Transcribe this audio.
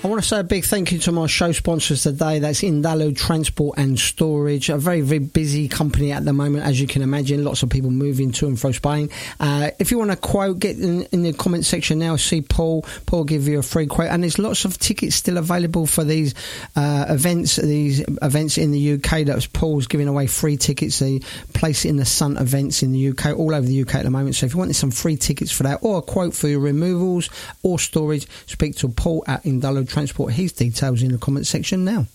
I want to say a big thank you to my show sponsors today. That's Indalo Transport and Storage, a very, very busy company at the moment, as you can imagine. Lots of people moving to and from Spain. If you want a quote, get in the comment section now. See Paul. Paul will give you a free quote. And there's lots of tickets still available for these events in the UK. That's Paul's giving away free tickets. The Place in the Sun events in the UK, all over the UK at the moment. So if you want some free tickets for that, or a quote for your removals or storage, speak to Paul at Indalo Transport. His details in the comment section now.